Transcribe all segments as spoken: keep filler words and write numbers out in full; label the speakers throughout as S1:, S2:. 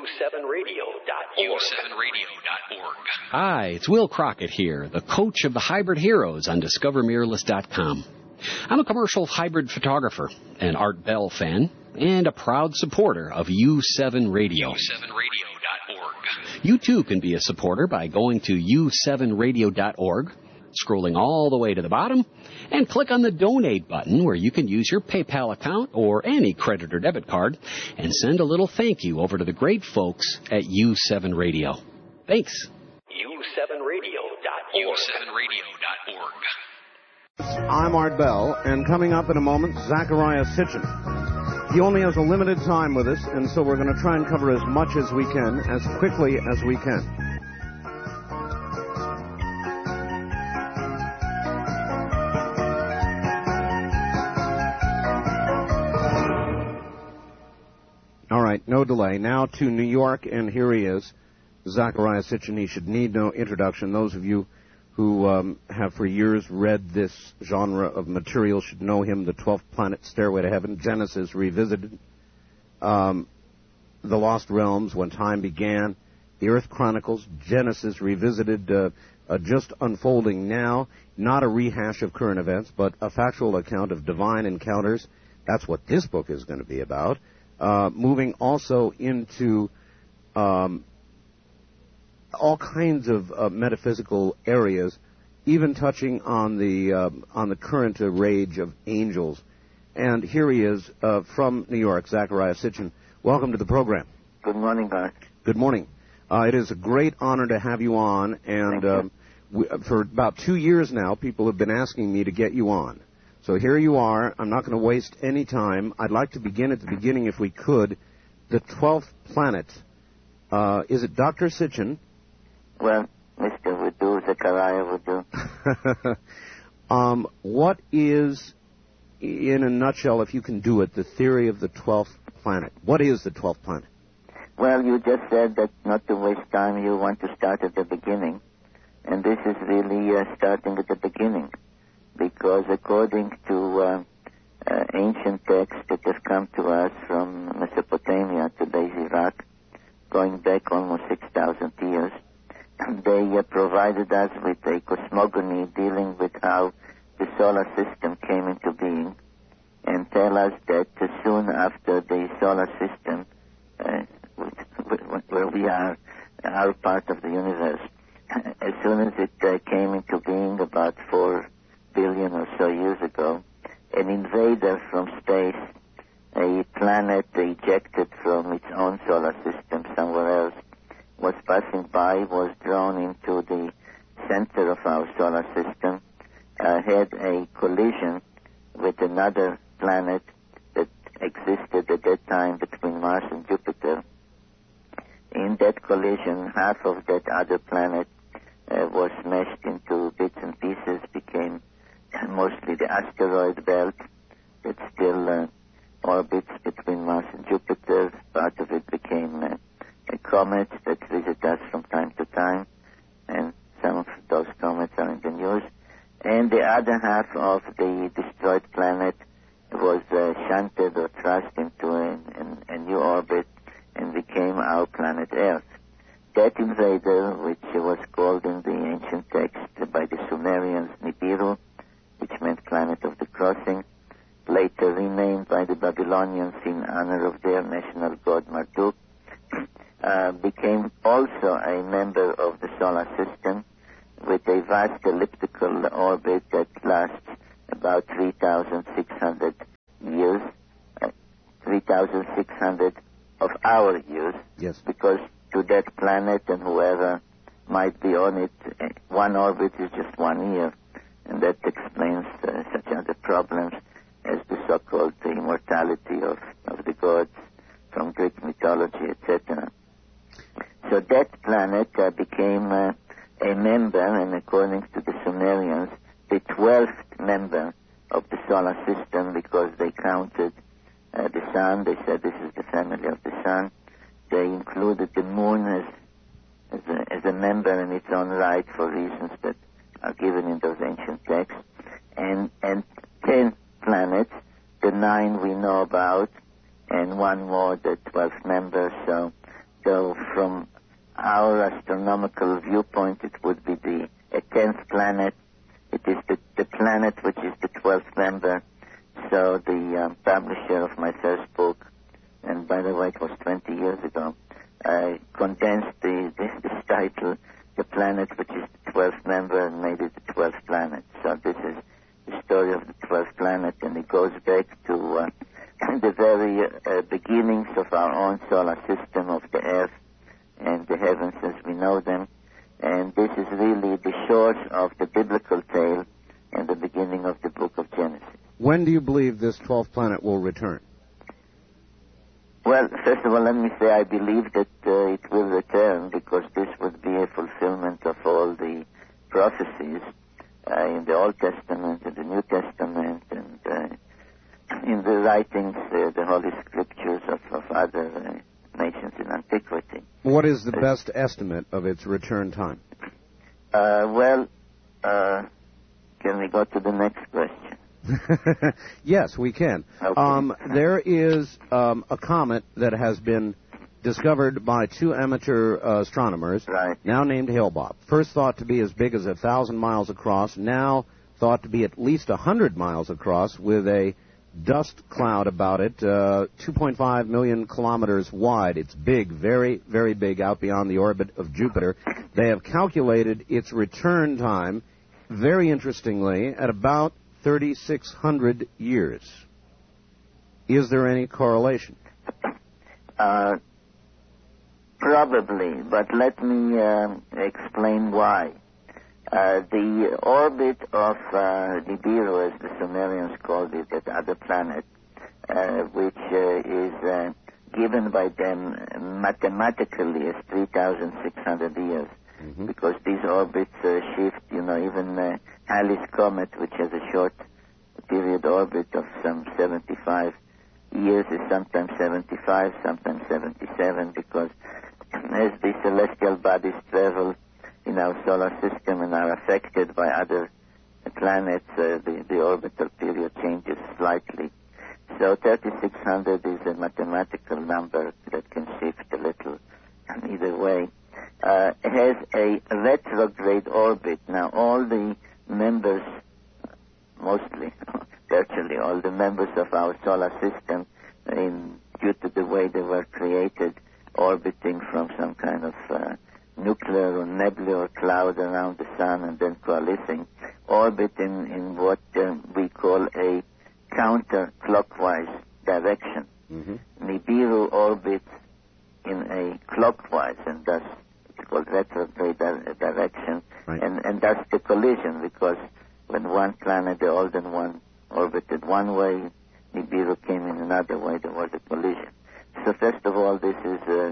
S1: seven radio dot org.
S2: U seven radio dot org.
S3: Hi, it's Will Crockett here, the coach of the Hybrid Heroes on Discover Mirrorless dot com. I'm a commercial hybrid photographer, an Art Bell fan, and a proud supporter of U seven Radio.
S2: U seven radio dot org.
S3: You too can be a supporter by going to U seven radio dot org, scrolling all the way to the bottom, and click on the Donate button where you can use your PayPal account or any credit or debit card and send a little thank you over to the great folks at U seven Radio. Thanks.
S1: U seven radio dot org.
S2: U seven radio dot org.
S4: I'm Art Bell, and coming up in a moment, Zachariah Sitchin. He only has a limited time with us, and so we're going to try and cover as much as we can, as quickly as we can. All right, no delay. Now to New York, and here he is, Zachariah Sitchin. He should need no introduction. Those of you who um, have for years read this genre of material should know him. The twelfth Planet, Stairway to Heaven, Genesis Revisited, um, The Lost Realms, When Time Began, The Earth Chronicles, Genesis Revisited, uh, uh, just unfolding now, not a rehash of current events, but a factual account of divine encounters. That's what this book is going to be about. Uh, moving also into um, all kinds of uh, metaphysical areas, even touching on the uh, on the current uh, rage of angels. And here he is uh, from New York, Zachariah Sitchin. Welcome to the program.
S5: Good morning, Art.
S4: Good morning. Uh, it is a great honor to have you on, and um, we, for about two years now, people have been asking me to get you on. So here you are. I'm not going to waste any time. I'd like to begin at the beginning, if we could. The twelfth Planet. Uh, is it Doctor Sitchin?
S5: Well, Mister would do, Zachariah would do.
S4: um, what is, in a nutshell, if you can do it, the theory of the twelfth planet? What is the twelfth planet?
S5: Well, you just said that not to waste time, you want to start at the beginning. And this is really uh, starting at the beginning. Because according to uh, uh, ancient texts that have come to us from Mesopotamia, today's Iraq, going back almost six thousand years, they uh, provided us with a cosmogony dealing with how the solar system came into being, and tell us that uh, soon after the solar system, uh, where we are, our part of the universe, as soon as it uh, came into being about four billion or so years ago, an invader from space, a planet ejected from its own solar system somewhere else, was passing by, was drawn into the center of our solar system, uh, had a collision with another planet that existed at that time between Mars and Jupiter. In that collision, half of that other planet uh, was smashed into bits and pieces, became mostly the asteroid belt that still uh, orbits between Mars and Jupiter. Part of it became uh, a comet that visits us from time to time, and some of those comets are in the news. And the other half of the destroyed planet was uh, shunted or thrust into a, a, a new orbit and became our planet Earth. That invader, which was called in the ancient text by the Sumerians Nibiru, which meant planet of the crossing, later renamed by the Babylonians in honor of their national god Marduk, uh, became also a member of the solar system with a vast elliptical orbit that lasts about three thousand six hundred years, uh, three thousand six hundred of our years,
S4: yes,
S5: because to that planet and whoever might be on it, one orbit is just one year. And that explains uh, such other problems as the so-called immortality of, of the gods from Greek mythology, et cetera. So that planet uh, became uh, a member, and according to the Sumerians, the twelfth member of the solar system, because they counted uh, the sun. They said this is the family of the sun. They included the moon as, as, a, as a member in its own right for reasons that are given in those ancient texts, and and ten planets, the nine we know about, and one more, the twelfth member. So So from our astronomical viewpoint, it would be the a tenth planet. It is the, the planet which is the twelfth member. So the um, publisher of my first book, and by the way, it was twenty years ago, uh, condensed the, this, this title, The Planet Which is the twelfth Member, and made it the twelfth planet. So this is the story of the twelfth planet, and it goes back to uh, the very uh, beginnings of our own solar system, of the Earth and the heavens as we know them. And this is really the source of the biblical tale and the beginning of the book of Genesis.
S4: When do you believe this twelfth planet will return?
S5: Well, first of all, let me say I believe that uh, it will return, because this would be a fulfillment of all the prophecies uh, in the Old Testament and the New Testament, and uh, in the writings, uh, the Holy Scriptures of, of other uh, nations in antiquity.
S4: What is the best estimate of its return time?
S5: Uh, well, uh, can we go to the next question?
S4: Yes, we can.
S5: Okay.
S4: Um, there is um, a comet that has been discovered by two amateur uh, astronomers,
S5: right,
S4: now named Hale-Bopp. First thought to be as big as a thousand miles across, now thought to be at least a hundred miles across, with a dust cloud about it, uh, two point five million kilometers wide. It's big, very, very big, out beyond the orbit of Jupiter. They have calculated its return time, very interestingly, at about thirty-six hundred years. Is there any correlation?
S5: Uh, probably, but let me uh, explain why. Uh, the orbit of uh, Nibiru, as the Sumerians called it, that other planet, uh, which uh, is uh, given by them mathematically as three thousand six hundred years, mm-hmm. because these orbits uh, shift, you know, even uh, Halley's Comet, which has a short period orbit of some seventy-five years, is sometimes seventy-five, sometimes seventy-seven, because as the celestial bodies travel in our solar system and are affected by other planets, uh, the, the orbital period changes slightly. So thirty-six hundred is a mathematical number that can shift a little either way. Uh, it has a retrograde orbit. Now, all the members, mostly, virtually all the members of our solar system, in, due to the way they were created, orbiting from some kind of uh, nuclear or nebular cloud around the sun and then coalescing, orbit in, in what uh, we call a counterclockwise direction. Mm-hmm. Nibiru orbits in a clockwise, and thus it's called retrograde direction, right. and, and that's the collision, because when one planet, the older one, orbited one way, Nibiru came in another way, there was a collision. So first of all, this is a,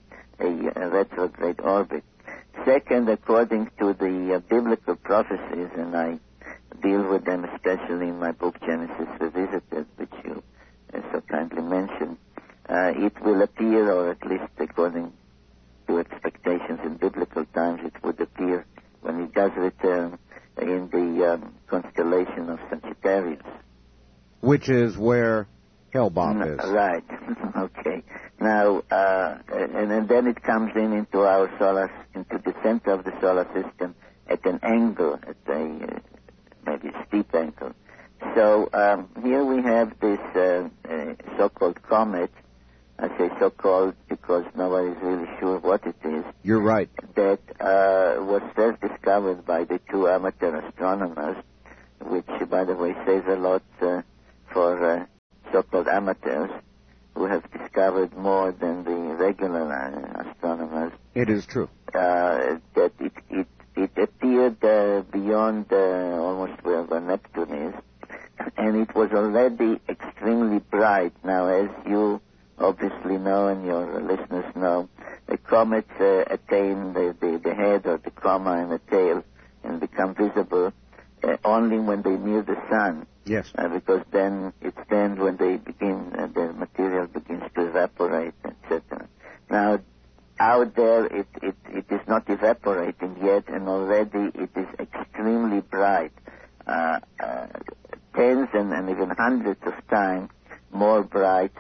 S5: a, a retrograde orbit. Second, according to the uh, biblical prophecies, and I deal with them especially in my book Genesis Revisited, which you uh, so kindly mentioned, uh, it will appear, or at least according to expectations in biblical times, it would appear when it does return in the um, constellation of Sagittarius.
S4: Which is where Hale-Bopp
S5: no,
S4: is.
S5: Right. Okay. Now, uh, and, and then it comes in into our solar, into the center of the solar system at an angle, at a uh, maybe steep angle. So um, here we have this uh, uh, so-called comet. I say so-called because nobody's really sure what it is.
S4: You're right.
S5: That uh, was first discovered by the two amateur astronomers, which, by the way, says a lot uh, for uh, so-called amateurs, who have discovered more than the regular uh, astronomers.
S4: It is true.
S5: Uh, that it it, it appeared uh, beyond uh, almost where Neptune is, and it was already extremely bright. Now, as you obviously know, and your listeners know, the comets uh, attain the, the, the head or the coma and the tail and become visible uh, only when they near the sun.
S4: Yes.
S5: Uh, because then it's then when they begin, uh, the material begins to evaporate, et cetera. Now, out there, it, it, it is not evaporating yet, and already it is extremely bright, uh, uh, tens and, and even hundreds of times more bright uh,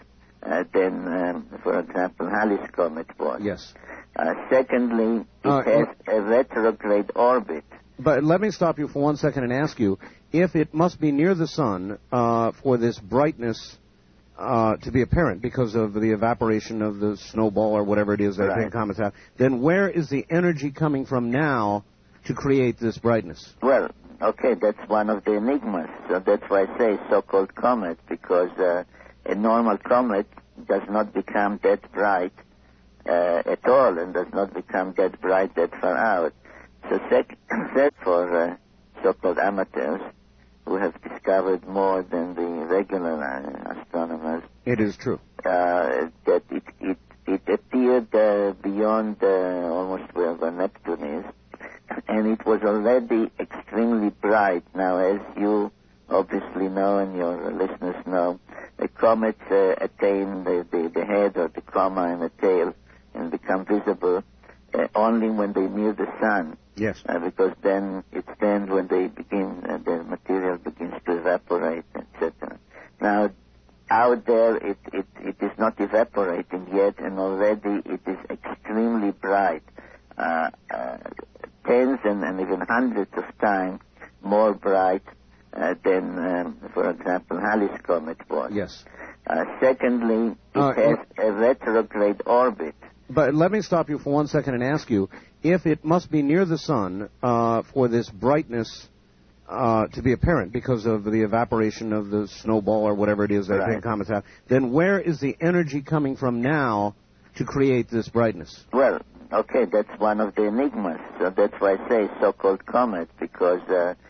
S5: uh, than, um, for example, Halley's Comet was.
S4: Yes.
S5: Uh, secondly, it
S4: Uh,
S5: has a retrograde orbit.
S4: But let me stop you for one second and ask you, if it must be near the sun uh, for this brightness uh, to be apparent because of the evaporation of the snowball or whatever it is that
S5: Right.
S4: comets have, then where is the energy coming from now to create this brightness?
S5: Well, okay, that's one of the enigmas. So that's why I say so-called comet, because uh, a normal comet does not become that bright uh, at all and does not become that bright that far out. So sec- that for uh, so-called amateurs who have discovered more than the regular uh, astronomers,
S4: It is true.
S5: uh, that it, it, it appeared uh, beyond uh, almost where the Neptune is, and it was already extremely bright. Now, as you obviously know and your listeners know, the comets uh, attain the, the, the head or the coma and the tail and become visible uh, only when they near the sun.
S4: Yes.
S5: Uh, because then it's then when they begin, uh, the material begins to evaporate, et cetera. Now, out there, it, it, it is not evaporating yet, and already it is extremely bright, uh, uh, tens and, and even hundreds of times more bright uh, than, um, for example, Halley's Comet was.
S4: Yes.
S5: Uh, secondly, it
S4: Uh,
S5: has a retrograde orbit.
S4: But let me stop you for one second and ask you, if it must be near the sun uh, for this brightness uh, to be apparent because of the evaporation of the snowball or whatever it is that
S5: Right.
S4: comets have, then where is the energy coming from now to create this brightness?
S5: Well, okay, that's one of the enigmas. So that's why I say so-called comet, because uh,